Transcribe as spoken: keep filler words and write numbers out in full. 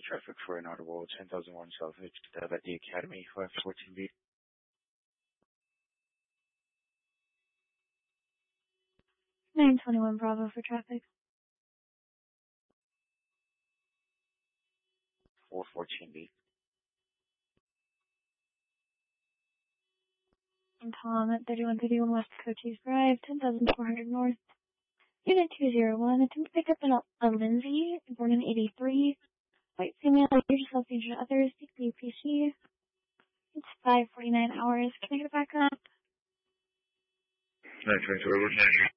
traffic for an audible ten thousand one South H at the Academy, five fourteen B. nine twenty-one Bravo for traffic. four fourteen B. I'm Tom at thirty-one thirty-one West Cochise Drive, ten thousand four hundred North. Unit two zero one, attempt to pick up an, a Lindsay, born in eighty-three. White female, age self-injured others, take the U P C. It's five forty-nine hours. Can I get it back up? nine twenty-two,